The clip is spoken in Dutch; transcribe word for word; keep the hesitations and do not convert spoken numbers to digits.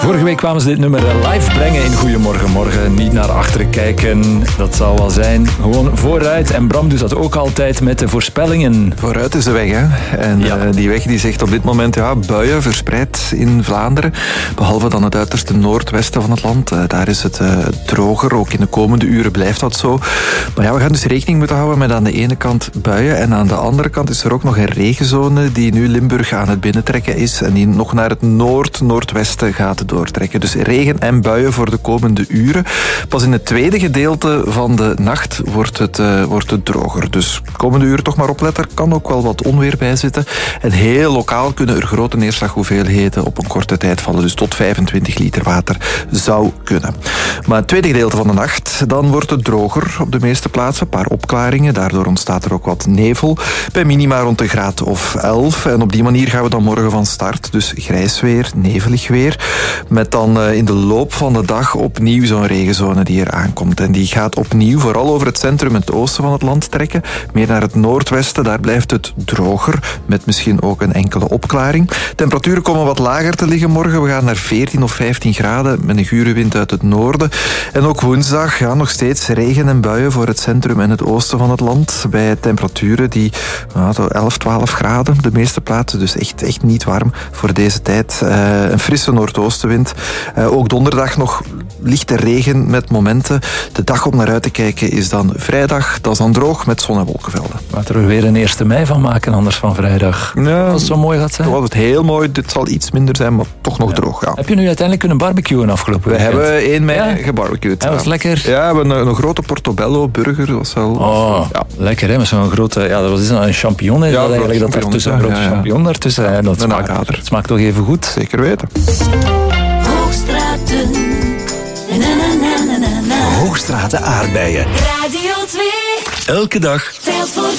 Vorige week kwamen ze dit nummer live brengen in Goedemorgen Morgen. Niet naar achteren kijken, dat zal wel zijn. Gewoon vooruit. En Bram doet dat ook altijd met de voorspellingen. Vooruit is de weg, hè. En ja. uh, die weg die zegt op dit moment ja, buien verspreid in Vlaanderen. Behalve dan het uiterste noordwesten van het land. Uh, daar is het uh, droger. Ook in de komende uren blijft dat zo. Maar ja, we gaan dus rekening moeten houden met aan de ene kant buien. En aan de andere kant is er ook nog een regenzone die nu Limburg aan het binnentrekken is. En die nog naar het noord-noordwesten gaat doortrekken. Dus regen en buien voor de komende uren. Pas in het tweede gedeelte van de nacht wordt het, uh, wordt het droger. Dus komende uren toch maar opletten. Er kan ook wel wat onweer bij zitten. En heel lokaal kunnen er grote neerslaghoeveelheden op een korte tijd vallen. Dus tot vijfentwintig liter water zou kunnen. Maar het tweede gedeelte van de nacht, dan wordt het droger op de meeste plaatsen. Een paar opklaringen. Daardoor ontstaat er ook wat nevel. Bij minima rond de graad of elf. En op die manier gaan we dan morgen van start. Dus grijs weer, nevelig weer. Met dan uh, in de loop van de dag opnieuw zo'n regenzone die er aankomt. En die gaat opnieuw vooral over het centrum en het oosten van het land trekken. Meer naar het noordwesten, daar blijft het droger. Met misschien ook een enkele opklaring. Temperaturen komen wat lager te liggen morgen. We gaan naar veertien of vijftien graden met een gure wind uit het noorden. En ook woensdag gaan nog steeds regen en buien voor het centrum en het oosten van het land. Bij temperaturen die nou, elf, twaalf graden, de meeste plaatsen. Dus echt, echt niet warm voor deze tijd. Uh, een frisse noordoostenwind. Uh, ook donderdag nog lichte regen met momenten. De dag om naar uit te kijken is dan vrijdag. Dat is dan droog met zon- en wolkenvelden. Laten we er weer een eerste mei van maken, anders van vrijdag. Ja, als het zo mooi gaat zijn. Was het heel mooi. Dit zal iets minder zijn, maar toch nog ja. droog. Ja. Heb je nu uiteindelijk kunnen barbecuen afgelopen We weekend? hebben één mei ja? gebarbecued. Ja, dat was lekker. Ja, we hebben een, een grote portobello burger. Dat was wel, oh, ja. lekker hè, met zo'n grote... Ja, dat was een champignon. Hè, ja, dat eigenlijk dat ertussen, een grote ja, ja. champignon daartussen. Ja, dat smaakt, het smaakt toch even goed. Zeker weten. Hoogstraten. Na, na, na, na, na. Hoogstraten aardbeien. Radio twee. Elke dag. Telt voor